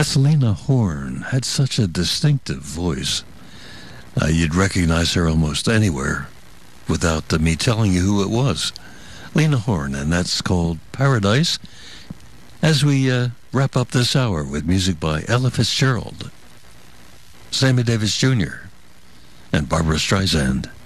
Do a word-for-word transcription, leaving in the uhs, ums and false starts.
That's Lena Horne. Had such a distinctive voice. Uh, you'd recognize her almost anywhere without uh, me telling you who it was. Lena Horne, and that's called Paradise, as we uh, wrap up this hour with music by Ella Fitzgerald, Sammy Davis Junior, and Barbra Streisand.